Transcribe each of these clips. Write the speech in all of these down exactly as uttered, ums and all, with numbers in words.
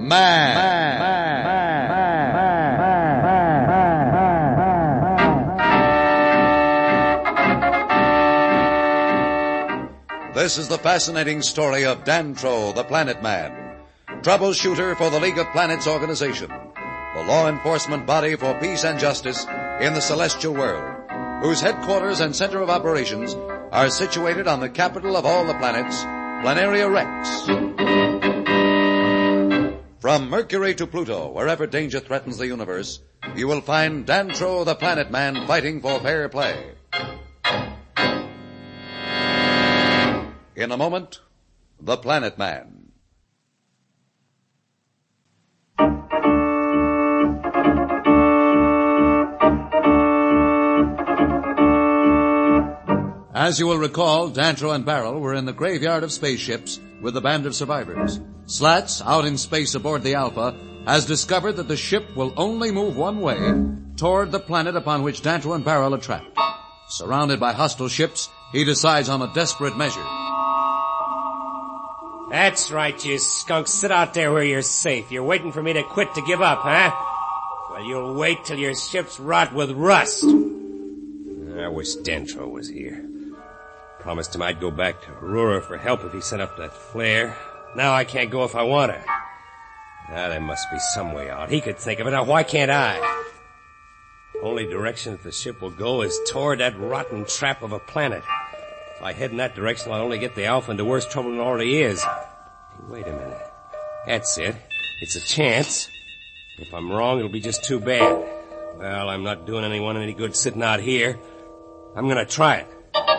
Man. Man. Man. This is the fascinating story of Dantro, the Planet Man, troubleshooter for the League of Planets organization, the law enforcement body for peace and justice in the celestial world, whose headquarters and center of operations are situated on the capital of all the planets, Planaria Rex. From Mercury to Pluto, wherever danger threatens the universe, you will find Dantro, the Planet Man, fighting for fair play. In a moment, the Planet Man. As you will recall, Dantro and Barrel were in the graveyard of spaceships with the band of survivors. Slats, out in space aboard the Alpha, has discovered that the ship will only move one way, toward the planet upon which Dantro and Barrel are trapped. Surrounded by hostile ships, he decides on a desperate measure. That's right, you skunks. Sit out there where you're safe. You're waiting for me to quit to give up, huh? Well, you'll wait till your ships rot with rust. I wish Dantro was here. Promised him I'd go back to Aurora for help if he sent up that flare. Now I can't go if I want to. Now there must be some way out. He could think of it. Now why can't I? Only direction that the ship will go is toward that rotten trap of a planet. If I head in that direction, I'll only get the Alpha into worse trouble than it already is. Hey, wait a minute. That's it. It's a chance. If I'm wrong, it'll be just too bad. Well, I'm not doing anyone any good sitting out here. I'm gonna try it.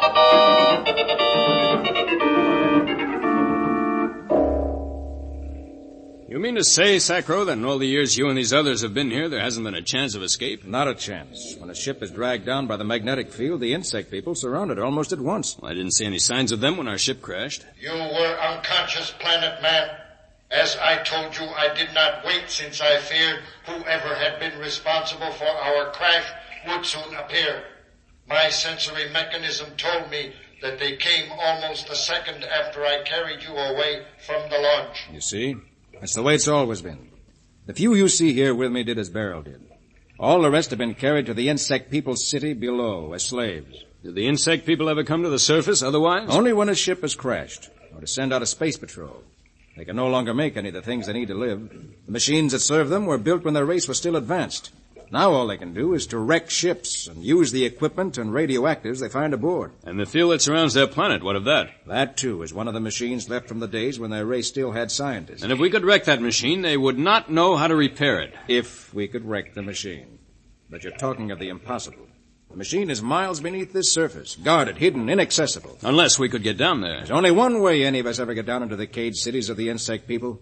You mean to say, Sacro, that in all the years you and these others have been here, there hasn't been a chance of escape? Not a chance. When a ship is dragged down by the magnetic field, the insect people surrounded it almost at once. Well, I didn't see any signs of them when our ship crashed. You were unconscious, Planet Man. As I told you, I did not wait, since I feared whoever had been responsible for our crash would soon appear. My sensory mechanism told me that they came almost a second after I carried you away from the launch. You see? That's the way it's always been. The few you see here with me did as Barrel did. All the rest have been carried to the insect people's city below as slaves. Did the insect people ever come to the surface otherwise? Only when a ship has crashed, or to send out a space patrol. They can no longer make any of the things they need to live. The machines that serve them were built when their race was still advanced. Now all they can do is to wreck ships and use the equipment and radioactives they find aboard. And the field that surrounds their planet, what of that? That, too, is one of the machines left from the days when their race still had scientists. And if we could wreck that machine, they would not know how to repair it. If we could wreck the machine. But you're talking of the impossible. The machine is miles beneath this surface, guarded, hidden, inaccessible. Unless we could get down there. There's only one way any of us ever get down into the caged cities of the insect people.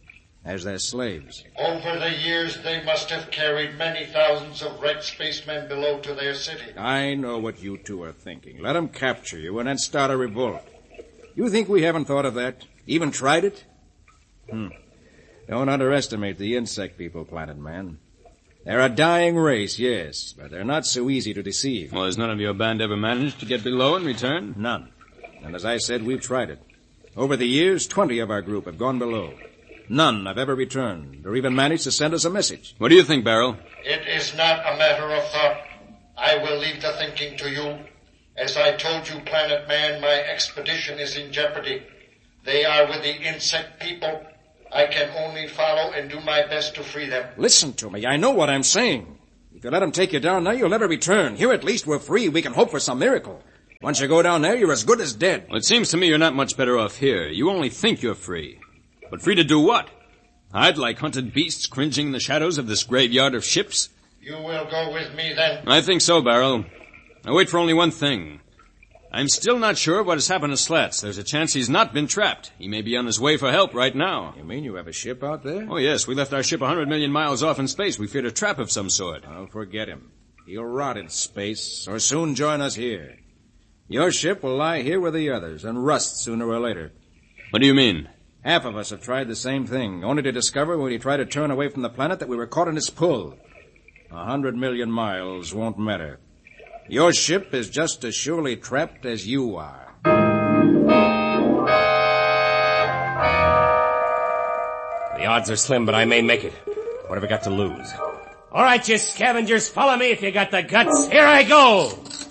As their slaves. Over the years, they must have carried many thousands of wrecked spacemen below to their city. I know what you two are thinking. Let them capture you and then start a revolt. You think we haven't thought of that? Even tried it? Hmm. Don't underestimate the insect people, Planet Man. They're a dying race, yes, but they're not so easy to deceive. Well, has none of your band ever managed to get below and return? None. And as I said, we've tried it. Over the years, twenty of our group have gone below. None have ever returned, or even managed to send us a message. What do you think, Barrel? It is not a matter of thought. I will leave the thinking to you. As I told you, Planet Man, my expedition is in jeopardy. They are with the insect people. I can only follow and do my best to free them. Listen to me. I know what I'm saying. If you let them take you down now, you'll never return. Here at least we're free. We can hope for some miracle. Once you go down there, you're as good as dead. Well, it seems to me you're not much better off here. You only think you're free. But free to do what? Hide like hunted beasts cringing in the shadows of this graveyard of ships? You will go with me, then? I think so, Barrel. I wait for only one thing. I'm still not sure what has happened to Slats. There's a chance he's not been trapped. He may be on his way for help right now. You mean you have a ship out there? Oh, yes. We left our ship a hundred million miles off in space. We feared a trap of some sort. Oh, forget him. He'll rot in space, or soon join us here. Your ship will lie here with the others and rust sooner or later. What do you mean? Half of us have tried the same thing, only to discover when we try to turn away from the planet that we were caught in its pull. A hundred million miles won't matter. Your ship is just as surely trapped as you are. The The odds are slim, but I may make it. What have I got to lose? All right, you scavengers, follow me if you got the guts. Here I go!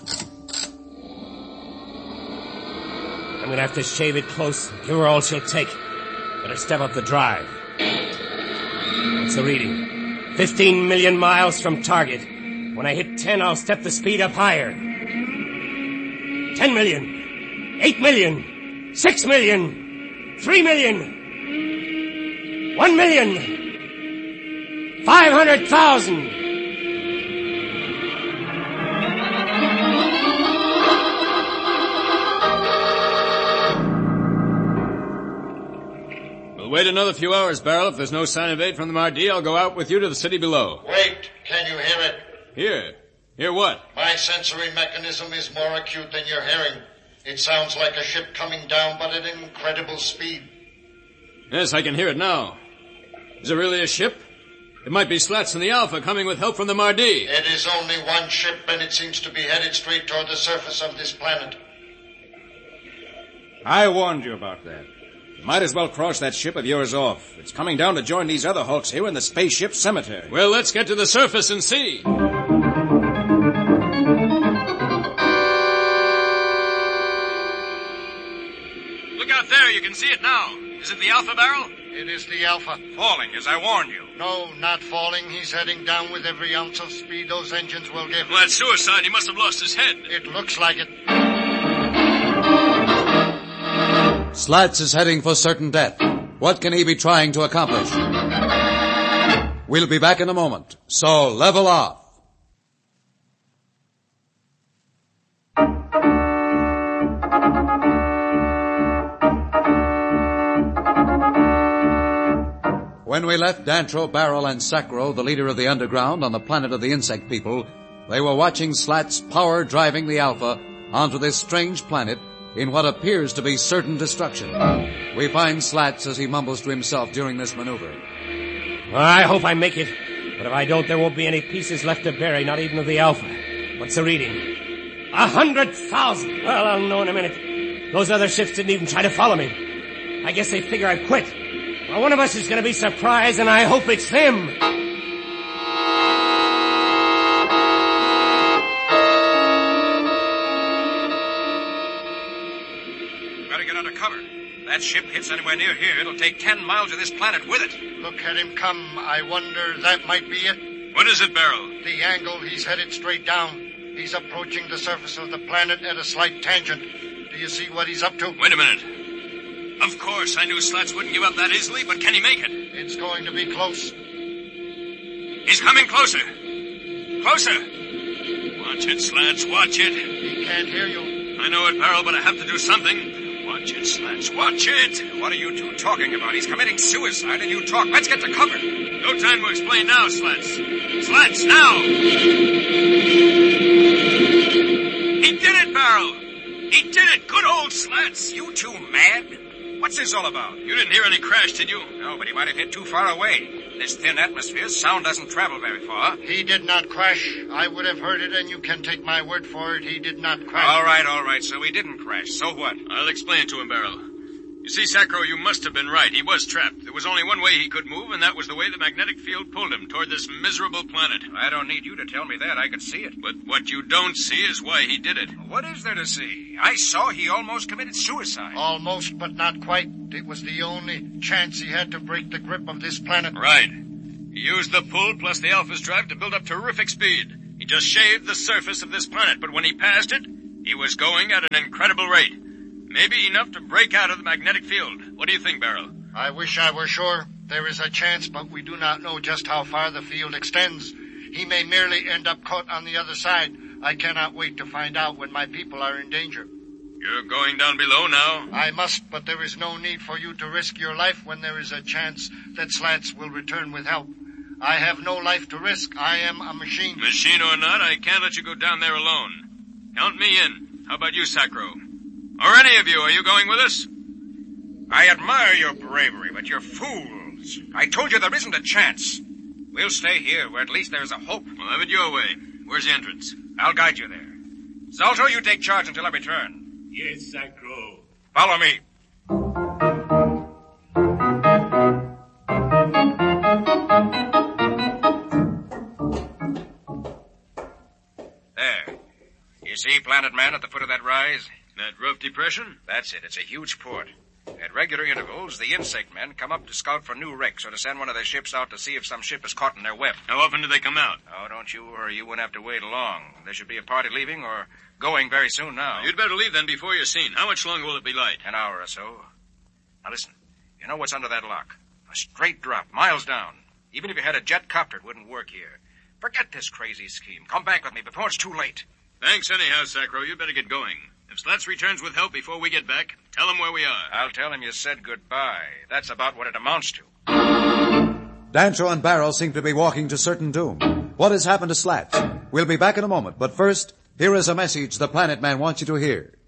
I'm gonna have to shave it close, give her all she'll take. Better step up the drive. What's the reading? Fifteen million miles from target. When I hit ten, I'll step the speed up higher. Ten million. Eight million. Six million. Three million. One million. Five hundred thousand. We'll wait another few hours, Barrel. If there's no sign of aid from the Mardi, I'll go out with you to the city below. Wait. Can you hear it? Hear? Hear what? My sensory mechanism is more acute than your hearing. It sounds like a ship coming down, but at incredible speed. Yes, I can hear it now. Is it really a ship? It might be Slats and the Alpha coming with help from the Mardi. It is only one ship, and it seems to be headed straight toward the surface of this planet. I warned you about that. You might as well cross that ship of yours off. It's coming down to join these other hulks here in the spaceship cemetery. Well, let's get to the surface and see. Look out there. You can see it now. Is it the Alpha, Barrel? It is the Alpha. Falling, as I warned you. No, not falling. He's heading down with every ounce of speed those engines will give. Well, that's suicide. He must have lost his head. It looks like it. Slats is heading for certain death. What can he be trying to accomplish? We'll be back in a moment, so level off. When we left Dantro, Barrel, and Sacro, the leader of the underground on the planet of the insect people, they were watching Slats power driving the Alpha onto this strange planet in what appears to be certain destruction. We find Slats as he mumbles to himself during this maneuver. Well, I hope I make it, but if I don't, there won't be any pieces left to bury, not even of the Alpha. What's the reading? A hundred thousand! Well, I'll know in a minute. Those other ships didn't even try to follow me. I guess they figure I've quit. Well, one of us is going to be surprised, and I hope it's them. Better get under cover. If that ship hits anywhere near here, it'll take ten miles of this planet with it. Look at him come. I wonder that might be it. What is it, Barrel? The angle, he's headed straight down. He's approaching the surface of the planet at a slight tangent. Do you see what he's up to? Wait a minute. Of course, I knew Slats wouldn't give up that easily, but can he make it? It's going to be close. He's coming closer. Closer. Watch it, Slats, watch it. He can't hear you. I know it, Barrel, but I have to do something. Watch it, Slats, watch it. What are you two talking about? He's committing suicide, and you talk. Let's get to cover. No time to explain now, Slats. Slats, now! He did it, Barrel! He did it! Good old Slats! You two mad? What's this all about? You didn't hear any crash, did you? No, but he might have hit too far away. In this thin atmosphere, sound doesn't travel very far. He did not crash. I would have heard it, and you can take my word for it. He did not crash. All right, all right. So he didn't crash. So what? I'll explain to him, Barrel. You see, Sacro, you must have been right. He was trapped. There was only one way he could move, and that was the way the magnetic field pulled him toward this miserable planet. I don't need you to tell me that. I could see it. But what you don't see is why he did it. What is there to see? I saw he almost committed suicide. Almost, but not quite. It was the only chance he had to break the grip of this planet. Right. He used the pull plus the Alpha's drive to build up terrific speed. He just shaved the surface of this planet, but when he passed it, he was going at an incredible rate. Maybe enough to break out of the magnetic field. What do you think, Barrel? I wish I were sure. There is a chance, but we do not know just how far the field extends. He may merely end up caught on the other side. I cannot wait to find out when my people are in danger. You're going down below now? I must, but there is no need for you to risk your life when there is a chance that Slats will return with help. I have no life to risk. I am a machine. Machine or not, I can't let you go down there alone. Count me in. How about you, Sacro? Or any of you, are you going with us? I admire your bravery, but you're fools. I told you there isn't a chance. We'll stay here, where at least there's a hope. Well, have it your way. Where's the entrance? I'll guide you there. Zalto, you take charge until I return. Yes, Sacro. Follow me. Planet Man at the foot of that rise? That rough depression? That's it. It's a huge port. At regular intervals, the insect men come up to scout for new wrecks or to send one of their ships out to see if some ship is caught in their web. How often do they come out? Oh, don't you worry. You wouldn't have to wait long. There should be a party leaving or going very soon now. You'd better leave then before you're seen. How much longer will it be light? An hour or so. Now listen. You know what's under that lock? A straight drop, miles down. Even if you had a jet copter, it wouldn't work here. Forget this crazy scheme. Come back with me before it's too late. Thanks anyhow, Sacro. You'd better get going. If Slats returns with help before we get back, tell him where we are. I'll tell him you said goodbye. That's about what it amounts to. Dancho and Barrel seem to be walking to certain doom. What has happened to Slats? We'll be back in a moment, but first, here is a message the Planet Man wants you to hear.